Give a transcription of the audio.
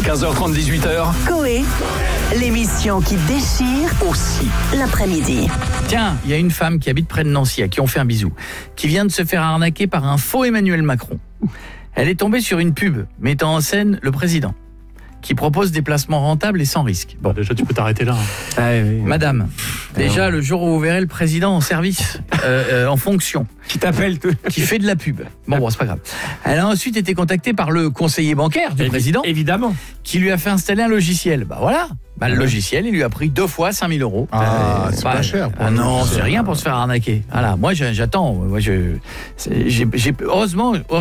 15h30, 18h. Coé, l'émission qui déchire aussi l'après-midi. Tiens, il y a une femme qui habite près de Nancy, à qui on fait un bisou, qui vient de se faire arnaquer par un faux Emmanuel Macron. Elle est tombée sur une pub mettant en scène le président, qui propose des placements rentables et sans risque. Bon, déjà, tu peux t'arrêter là. Madame, déjà le jour où vous verrez le président en service, en fonction, Qui t'appelle qui fait de la pub. Bon, c'est pas grave. Elle a ensuite été contactée par le conseiller bancaire du président, Évidemment. qui lui a fait installer un logiciel. Bah voilà. Le logiciel, il lui a pris 2 fois 5 000 €. C'est pas cher. Non, c'est rien pour se faire arnaquer. Voilà, moi j'attends. Heureusement.